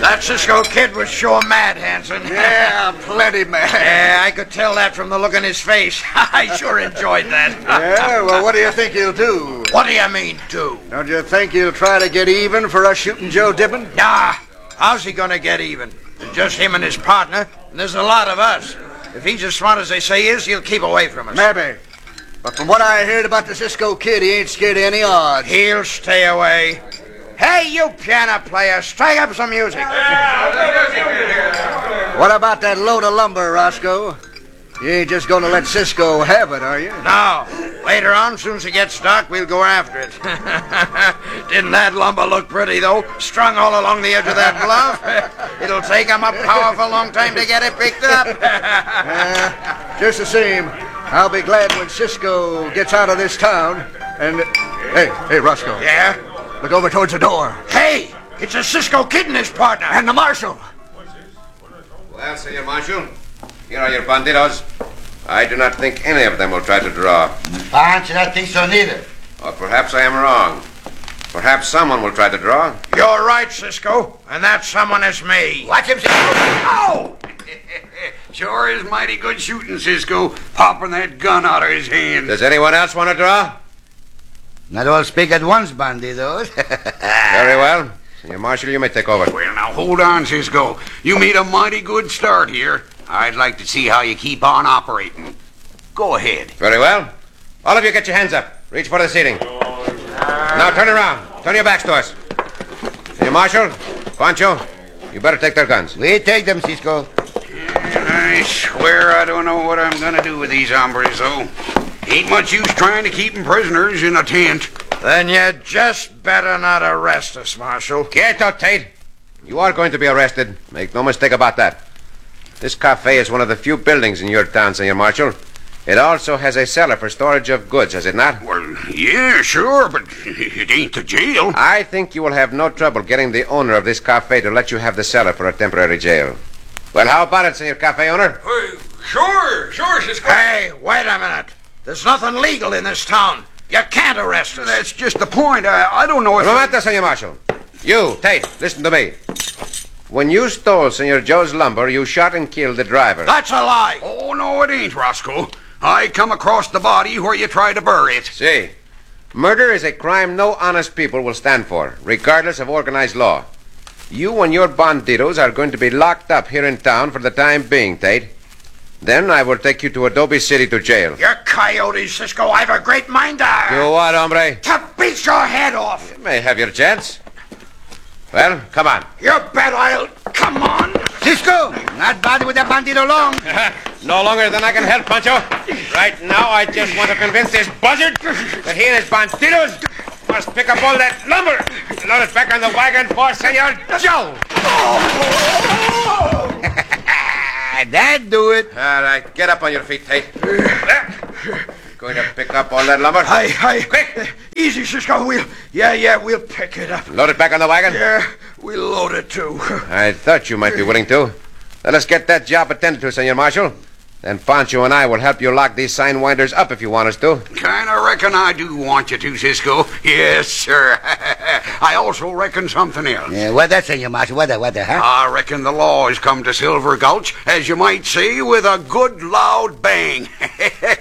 That Cisco Kid was sure mad, Hanson. Yeah, plenty mad. Yeah, I could tell that from the look on his face. I sure enjoyed that. Yeah, well, what do you think he'll do? What do you mean, do? Don't you think he'll try to get even for us shooting Joe Dibbin? Nah, how's he gonna get even? It's just him and his partner, and there's a lot of us. If he's as smart as they say he is, he'll keep away from us. Maybe. But from what I heard about the Cisco Kid, he ain't scared of any odds. He'll stay away. Hey, you piano player, strike up some music. What about that load of lumber, Roscoe? You ain't just gonna let Cisco have it, are you? No. Later on, soon as it gets dark, we'll go after it. Didn't that lumber look pretty, though? Strung all along the edge of that bluff. It'll take him a powerful long time to get it picked up. Just the same, I'll be glad when Cisco gets out of this town. And, hey, Roscoe. Yeah? Look over towards the door. Hey, it's a Cisco Kid and his partner. And the marshal. Well, Senor Marshal, here are your bandidos. I do not think any of them will try to draw. Pancho, I don't think so neither. Or perhaps I am wrong. Perhaps someone will try to draw. You're right, Cisco. And that someone is me. Watch him, Cisco. Oh! Sure is mighty good shooting, Cisco, popping that gun out of his hand. Does anyone else want to draw? Not all speak at once, bandidos. Very well. Senor Marshal, you may take over. Well, now, hold on, Cisco. You made a mighty good start here. I'd like to see how you keep on operating. Go ahead. Very well. All of you get your hands up. Reach for the seating. Now turn around. Turn your backs to us. Senor Marshal, Pancho, you better take their guns. We take them, Cisco. And I swear I don't know what I'm going to do with these hombres, though. Ain't much use trying to keep them prisoners in a tent. Then you just better not arrest us, Marshal. Quieto, Tate. You are going to be arrested. Make no mistake about that. This cafe is one of the few buildings in your town, Senor Marshal. It also has a cellar for storage of goods, has it not? Well, yeah, sure, but it ain't the jail. I think you will have no trouble getting the owner of this cafe to let you have the cellar for a temporary jail. Well, how about it, Senor Cafe owner? Sure, Cisco. Hey, wait a minute. There's nothing legal in this town. You can't arrest us. That's just the point. I don't know if... Un momento, Senor Marshal. You, Tate, listen to me. When you stole Senor Joe's lumber, you shot and killed the driver. That's a lie. Oh, no, it ain't, Roscoe. I come across the body where you tried to bury it. See, murder is a crime no honest people will stand for, regardless of organized law. You and your bandidos are going to be locked up here in town for the time being, Tate. Then I will take you to Adobe City to jail. You coyotes, Cisco. I've a great mind You what, hombre? to beat your head off. You may have your chance. Well, come on. You bet I'll... Come on. Cisco, not bad with the bandito long. No longer than I can help, Pancho. Right now, I just want to convince this buzzard that he and his bandidos must pick up all that lumber and load it back on the wagon for Senor Joe. That do it. All right, get up on your feet, Tate. Going to pick up all that lumber? Quick. Easy, Cisco. We'll pick it up. Load it back on the wagon? Yeah, we'll load it, too. I thought you might be willing to. Let us get that job attended to, Senor Marshal. Then Pancho and I will help you lock these sign winders up if you want us to. Kinda reckon I do want you to, Cisco. Yes, sir. I also reckon something else. Yeah, what that, Senor Marshal? What that, huh? I reckon the law has come to Silver Gulch, as you might say, with a good loud bang.